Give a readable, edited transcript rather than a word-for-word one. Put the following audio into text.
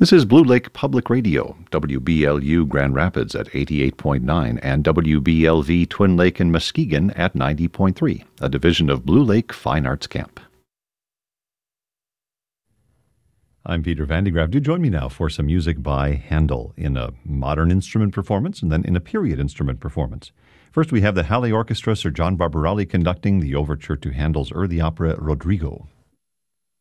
This is Blue Lake Public Radio, WBLU Grand Rapids at 88.9 and WBLV Twin Lake and Muskegon at 90.3, a division of Blue Lake Fine Arts Camp. I'm Peter Van de Graaf. Do join me now for some music by Handel in a modern instrument performance and then in a period instrument performance. First, we have the Halle Orchestra, Sir John Barbarelli conducting the overture to Handel's early opera Rodrigo.